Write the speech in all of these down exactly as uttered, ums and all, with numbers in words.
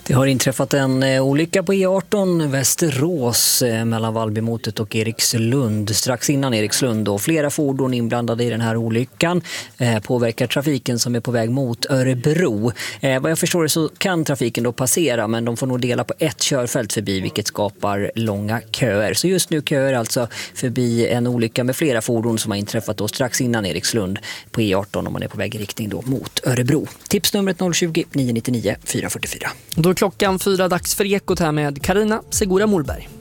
Det har inträffat en eh, olycka på E arton Västerås eh, mellan Vallbymotet och Erikslund. Strax innan Erikslund och flera fordon inblandade i den här olyckan eh, påverkar trafiken som är på väg mot Örebro. Eh, vad jag förstår så kan trafiken då passera, men de får nog dela på ett körfält förbi, vilket skapar långa köer. Så just nu köer alltså förbi en olycka med flera fordon som har inträffat då strax innan Erikslund på E arton om man är på väg i riktning då mot Örebro. Tipsnumret noll tjugo, nio nio nio, fyra fyra fyra. Då är klockan fyra, dags för Ekot här med Carina Segura Morberg.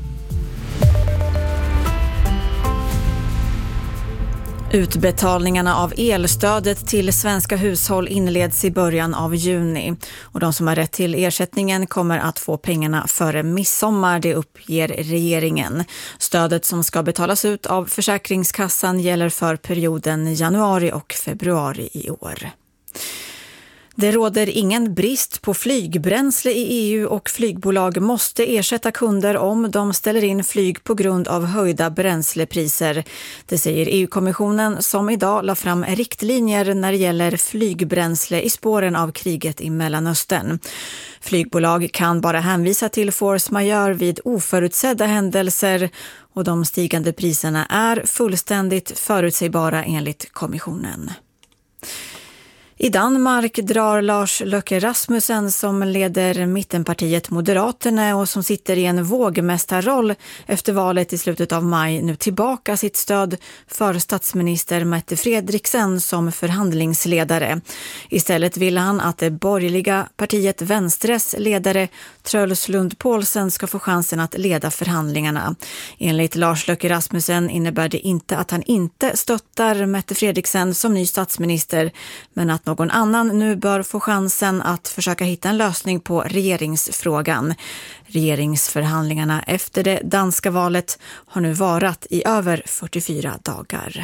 Utbetalningarna av elstödet till svenska hushåll inleds i början av juni. Och de som har rätt till ersättningen kommer att få pengarna före midsommar, det uppger regeringen. Stödet som ska betalas ut av Försäkringskassan gäller för perioden januari och februari i år. Det råder ingen brist på flygbränsle i E U och flygbolag måste ersätta kunder om de ställer in flyg på grund av höjda bränslepriser. Det säger E U-kommissionen som idag la fram riktlinjer när det gäller flygbränsle i spåren av kriget i Mellanöstern. Flygbolag kan bara hänvisa till force majeure vid oförutsedda händelser och de stigande priserna är fullständigt förutsägbara enligt kommissionen. I Danmark drar Lars Løkke Rasmussen, som leder mittenpartiet Moderaterna och som sitter i en vågmästarroll efter valet i slutet av maj, nu tillbaka sitt stöd för statsminister Mette Frederiksen som förhandlingsledare. Istället vill han att det borgerliga partiet Venstres ledare Truls Lund Poulsen ska få chansen att leda förhandlingarna. Enligt Lars Løkke Rasmussen innebär det inte att han inte stöttar Mette Frederiksen som ny statsminister, men att någon annan nu bör få chansen att försöka hitta en lösning på regeringsfrågan. Regeringsförhandlingarna efter det danska valet har nu varat i över fyrtiofyra dagar.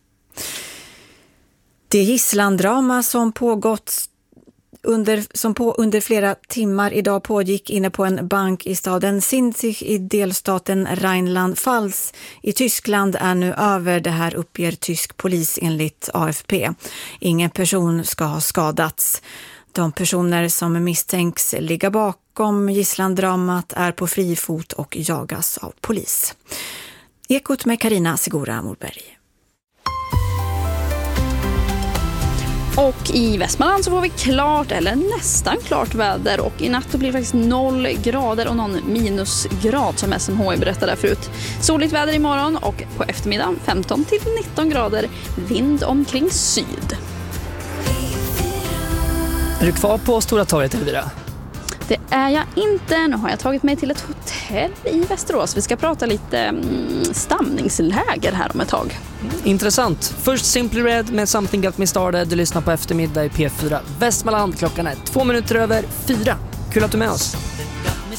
Det gisslandrama som pågått Under, som på under flera timmar idag pågick inne på en bank i staden Sinzig i delstaten Rheinland-Pfalz i Tyskland är nu över. Det här uppger tysk polis enligt A F P. Ingen person ska ha skadats. De personer som misstänks ligga bakom gisslandramat är på fri fot och jagas av polis. Ekot med Carina Segura Morberg. Och i Västmanland så får vi klart eller nästan klart väder och i natt blir det faktiskt noll grader och någon minusgrad som S M H I berättade förut. Soligt väder imorgon och på eftermiddagen femton till nitton grader, vind omkring syd. Är du kvar på Stora torget, Elvira? Det är jag inte. Nu har jag tagit mig till ett hotell i Västerås. Vi ska prata lite mm, stamningsläger här om ett tag. Intressant. Först Simply Red med Something Got Me Started. Du lyssnar på eftermiddag i P fyra Västmanland. Klockan är två minuter över fyra. Kul att du är med oss.